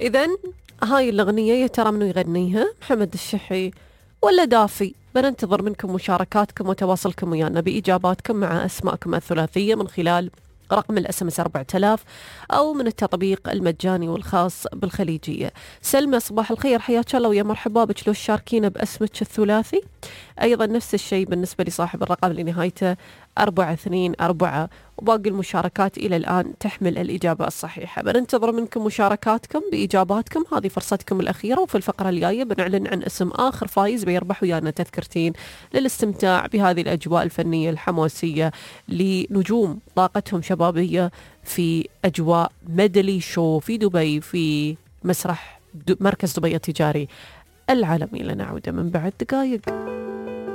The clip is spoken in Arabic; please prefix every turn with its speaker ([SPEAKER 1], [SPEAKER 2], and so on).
[SPEAKER 1] إذن هاي الأغنية يا ترى منو يغنيها؟ محمد الشحي ولا دافي؟ بننتظر منكم مشاركاتكم وتواصلكم ويانا بإجاباتكم مع أسماءكم الثلاثية من خلال رقم الSMS 4000 أو من التطبيق المجاني والخاص بالخليجية. سلمى صباح الخير، حياك الله ويا مرحبا بك، لو تشاركينا باسمك الثلاثي. أيضا نفس الشيء بالنسبة لصاحب الرقم اللي نهايته 424، وباقي المشاركات إلى الآن تحمل الإجابة الصحيحة. بننتظر منكم مشاركاتكم بإجاباتكم، هذه فرصتكم الأخيرة، وفي الفقرة الجاية بنعلن عن اسم آخر فايز بيربح ويانا تذكرتين للاستمتاع بهذه الأجواء الفنية الحماسية لنجوم طاقتهم شبابية في أجواء ميدلي شو في دبي في مسرح مركز دبي التجاري العالمي. لنعود من بعد دقائق.